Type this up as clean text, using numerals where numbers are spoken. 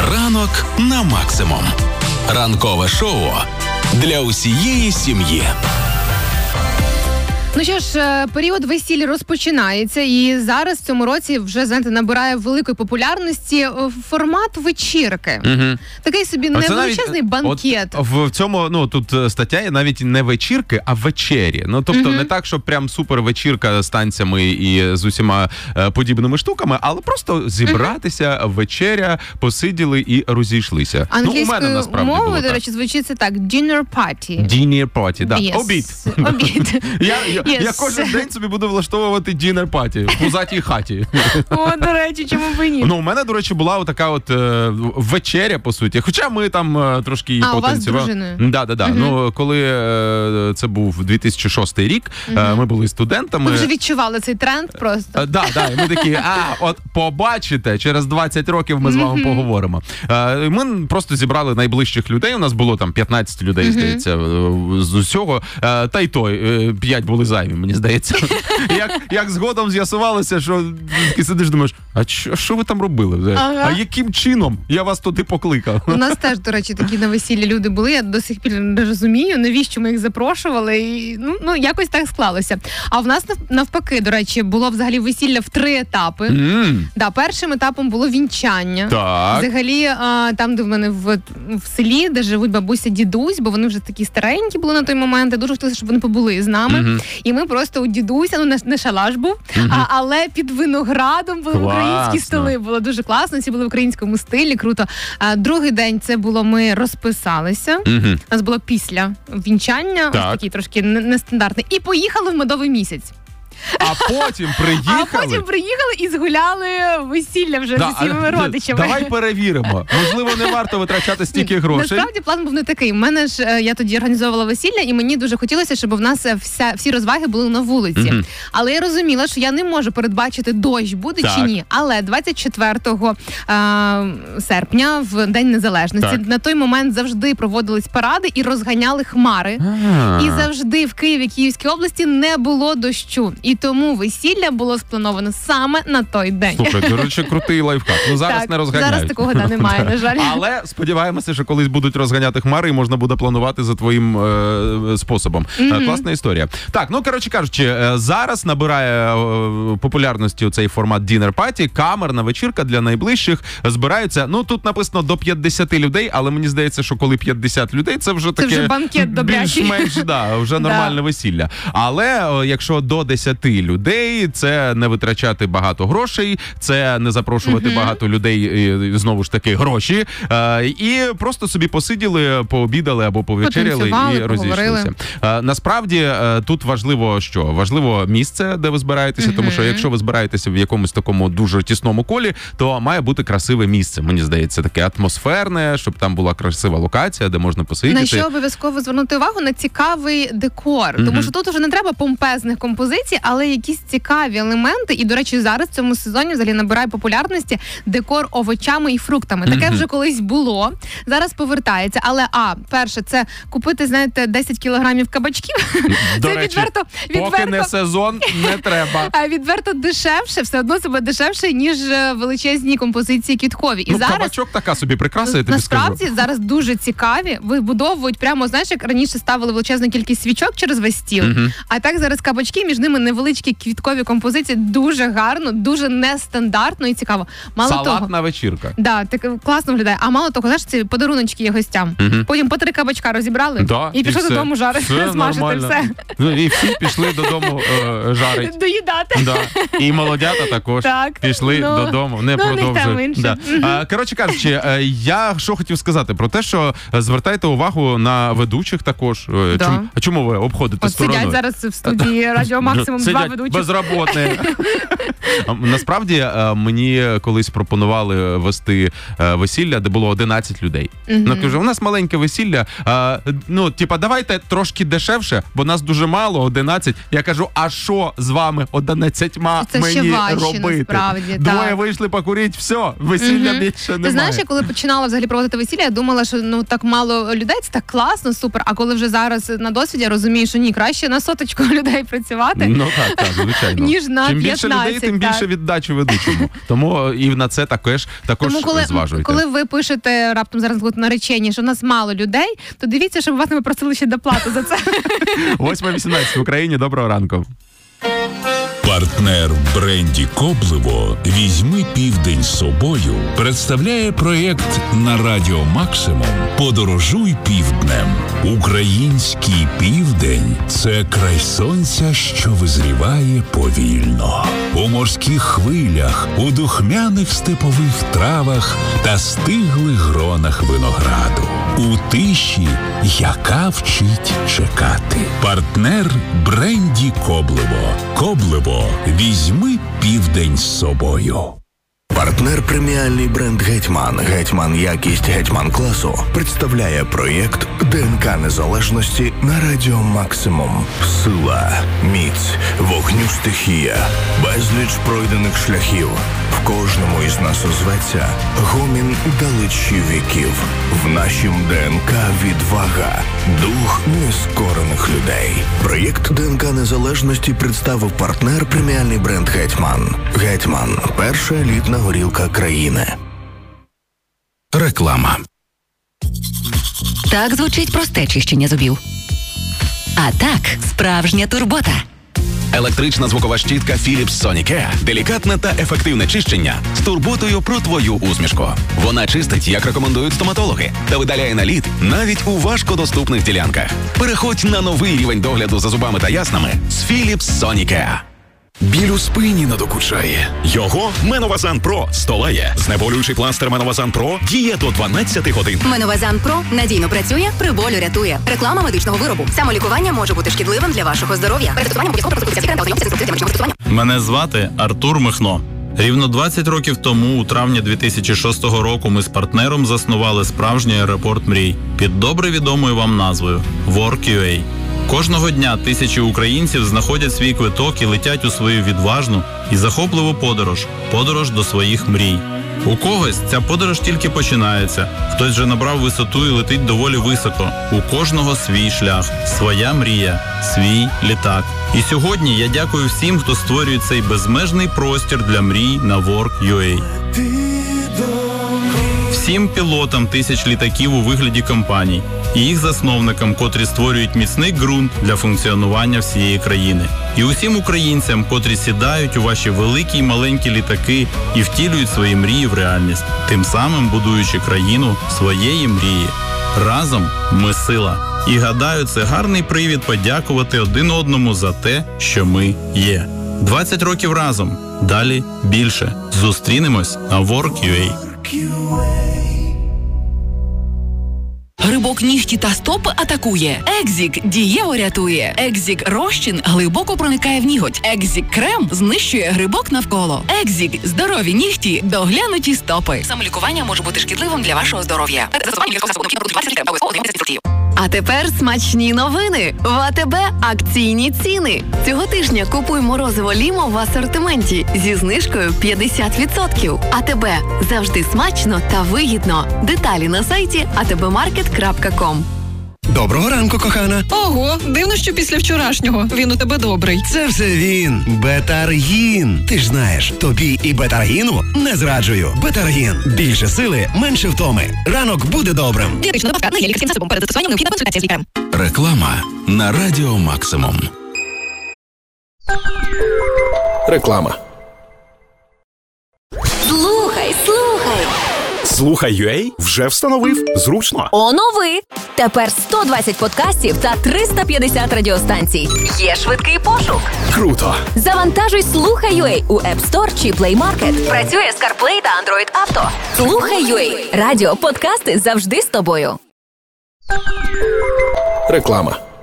Ранок на максимум. Ранкове шоу для усієї сім'ї. Ну що ж, період весіль розпочинається, і зараз в цьому році вже, знаєте, набирає великої популярності формат вечірки. Угу. Такий собі невеличезний банкет. В цьому, тут стаття є навіть не вечірки, а вечері. Ну, тобто не так, що прям супер вечірка з танцями і з усіма подібними штуками, але просто зібратися, вечеря, посиділи і розійшлися. Англійською у мене насправді мовою, було до речі, звучить це так: dinner party. Dinner party, да. Yes. Обід. Yes. Я кожен день собі буду влаштовувати dinner party в пузатій хаті. О, до речі, чому б і ні? Ну, у мене, до речі, була отака от вечеря, по суті. Хоча ми там трошки її потанцювали. А, у вас з дружиною? Да. Ну, коли це був 2006 рік, ми були студентами. Ви вже відчували цей тренд просто? Да, і ми такі, от побачите, через 20 років ми з вами поговоримо. Ми просто зібрали найближчих людей, у нас було там 15 людей, здається, з усього. Та й той, 5 були зайві, мені здається. Як згодом з'ясувалося, що ти сидиш, думаєш, а що ви там робили? А яким чином я вас туди покликав? У нас теж, до речі, такі на весіллі люди були, я до сих пір не розумію, навіщо ми їх запрошували, і, ну якось так склалося. А в нас навпаки, до речі, було взагалі весілля в 3 етапи. Да, першим етапом було вінчання. Так. Взагалі, там, де в мене в селі, де живуть бабуся, дідусь, бо вони вже такі старенькі були на той момент, я дуже хотілося, щоб вони побули з нами. І ми просто у дідуся, не шалаш був, але під виноградом були українські столи. Було дуже класно, всі були в українському стилі, круто. Другий день це було, ми розписалися. У нас було після вінчання, ось такий трошки нестандартний. І поїхали в медовий місяць. А потім приїхали і згуляли весілля вже з усіма родичами. Давай перевіримо. Можливо, не варто витрачати стільки грошей. Насправді план був не такий. У мене ж, я тоді організовувала весілля, і мені дуже хотілося, щоб в нас всі розваги були на вулиці. Але я розуміла, що я не можу передбачити, дощ буде чи ні. Але 24 серпня, в День Незалежності, на той момент завжди проводились паради і розганяли хмари. І завжди в Києві, Київській області не було дощу. І тому весілля було сплановано саме на той день. Слухай, до речі, крутий лайфхак. Ну, зараз не розганяють. Зараз такого немає, на жаль. Але сподіваємося, що колись будуть розганяти хмари і можна буде планувати за твоїм способом. Класна історія. Так, ну, коротше кажучи, зараз набирає популярності цей формат Dinner Party, камерна вечірка для найближчих. Збираються, ну, тут написано до 50 людей, але мені здається, що коли 50 людей, це вже таке... Це вже банкет добрячий. Більш-менш, вже нормальне весілля. Але якщо до 10 людей, це не витрачати багато грошей, це не запрошувати багато людей, знову ж таки, гроші, і просто собі посиділи, пообідали або повечеряли і розійшлися. Насправді, тут важливо що? Важливо місце, де ви збираєтеся, тому що якщо ви збираєтеся в якомусь такому дуже тісному колі, то має бути красиве місце, мені здається, таке атмосферне, щоб там була красива локація, де можна посидіти. На що обов'язково звернути увагу? На цікавий декор, тому що тут вже не треба помпезних композицій, але якісь цікаві елементи. І, до речі, зараз в цьому сезоні взагалі набирає популярності декор овочами і фруктами. Таке вже колись було, зараз повертається. Але, перше, це купити, знаєте, 10 кілограмів кабачків. До речі, поки не сезон, не треба. А відверто дешевше, все одно себе дешевше, ніж величезні композиції квіткові. І зараз, кабачок така собі прикраса, я тобі скажу. Насправді, зараз дуже цікаві. Вибудовують прямо, знаєш, як раніше ставили величезну кількість свічок через весь стіл, а так зараз кабачки, між ними невеличкі квіткові композиції, дуже гарно, дуже нестандартно і цікаво. Салатна вечірка. Да, так класно виглядає. А мало того, знаєш, ці подаруночки є гостям. Потім по 3 кабачка розібрали і пішли додому жарити, смажити все. І всі пішли додому жарити. Доїдати. І молодята також пішли додому, не продовжують. Коротше кажучи, я що хотів сказати про те, що звертайте увагу на ведучих також. А чому ви обходите стороною? Сидять зараз в студії Радіо Максимум 2 ведучих. Безроботні. Насправді, мені колись пропонували вести весілля, де було 11 людей. Ну, кажу, у нас маленьке весілля, давайте трошки дешевше, бо нас дуже мало, 11. Я кажу, а що з вами 11 мені робити? Насправді, Двоє вийшли покурити, все, весілля більше немає. Ти знаєш, я коли починала взагалі проводити весілля, я думала, що так мало людей, це так класно, супер. А коли вже зараз на досвіді, я розумію, що ні, краще на 100 людей працювати. Так, звичайно. Ніж на чим 15, більше людей, тим більше віддачі ведучому. Тому і на це також зважуйте. Коли ви пишете раптом зараз наречені, що у нас мало людей, то дивіться, щоб вас не попросили ще доплату за це. 8:18 в Україні. Доброго ранку. Партнер в бренді Коблево «Візьми південь з собою» представляє проєкт на Радіо Максимум «Подорожуй півднем». Український південь – це край сонця, що визріває повільно. У морських хвилях, у духмяних степових травах та стиглих гронах винограду. У тиші, яка вчить чекати. Партнер бренді Коблево. Коблево. Візьми південь з собою. Партнер преміальний бренд «Гетьман». «Гетьман» якість «Гетьман» класу представляє проєкт ДНК Незалежності на Радіо Максимум. Сила, міць, вогню стихія, безліч пройдених шляхів. В кожному із нас озветься гомін далечі віків. В нашім ДНК відвага, дух нескорених людей. Проєкт ДНК Незалежності представив партнер преміальний бренд «Гетьман». «Гетьман» – перша елітна горілка країни. Реклама. Так звучить просте чищення зубів. А так, справжня турбота. Електрична звукова щітка Philips Sonicare – делікатне та ефективне чищення з турботою про твою усмішку. Вона чистить, як рекомендують стоматологи, та видаляє наліт навіть у важкодоступних ділянках. Переходь на новий рівень догляду за зубами та яснами з Philips Sonicare. Біль у спині надокучає. Його Меновазан Про здолає. Знеболюючий пластир Меновазан Про діє до 12 годин. Меновазан Про надійно працює, при болю рятує. Реклама медичного виробу. Самолікування може бути шкідливим для вашого здоров'я. Перед тестуванням обов'язково проконсультуйтеся з лікарем та ознайомтеся з інструкцією для медичного тестування. Мене звати Артур Михно. Рівно 20 років тому, у травні 2006 року, ми з партнером заснували справжній аеропорт мрій під добре відомою вам назвою Work.ua. Кожного дня тисячі українців знаходять свій квиток і летять у свою відважну і захопливу подорож до своїх мрій. У когось ця подорож тільки починається, хтось вже набрав висоту і летить доволі високо. У кожного свій шлях, своя мрія, свій літак. І сьогодні я дякую всім, хто створює цей безмежний простір для мрій на Work.ua. Всім пілотам тисяч літаків у вигляді компаній і їх засновникам, котрі створюють міцний ґрунт для функціонування всієї країни. І усім українцям, котрі сідають у ваші великі й маленькі літаки і втілюють свої мрії в реальність, тим самим будуючи країну своєї мрії. Разом ми сила. І гадаю, це гарний привід подякувати один одному за те, що ми є. 20 років разом. Далі більше. Зустрінемось на Work.ua. Грибок нігті та стопи атакує. Екзік дієво рятує. Екзік розчин глибоко проникає в ніготь. Екзік крем знищує грибок навколо. Екзік здорові нігті, доглянуті стопи. Самолікування може бути шкідливим для вашого здоров'я. А тепер смачні новини. В АТБ акційні ціни. Цього тижня купуй морозиво Лімо в асортименті зі знижкою 50%. АТБ. Завжди смачно та вигідно. Деталі на сайті atbmarket.com. Доброго ранку, кохана. Ого, дивно, що після вчорашнього він у тебе добрий. Це все він. Бетаргін. Ти ж знаєш, тобі і Бетаргіну не зраджую. Бетаргін. Більше сили, менше втоми. Ранок буде добрим. Дієтична добавка не є лікарським засобом. Перед застосуванням необхідна консультація з лікарем. Реклама на Радіо Максимум. Реклама. Слухай.ua вже встановив. Зручно. Онови! Тепер 120 подкастів та 350 радіостанцій. Є швидкий пошук. Круто. Завантажуй Слухай.ua у App Store чи Play Market. Працює з CarPlay та Android Auto. Слухай.ua. Радіо, подкасти завжди з тобою. Реклама.